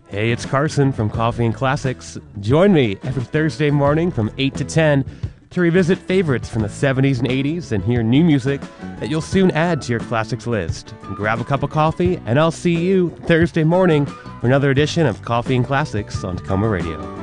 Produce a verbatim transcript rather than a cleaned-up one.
Hey, it's Carson from Coffee and Classics. Join me every Thursday morning from eight to ten to revisit favorites from the seventies and eighties and hear new music that you'll soon add to your classics list. Grab a cup of coffee, and I'll see you Thursday morning for another edition of Coffee and Classics on Tacoma Radio.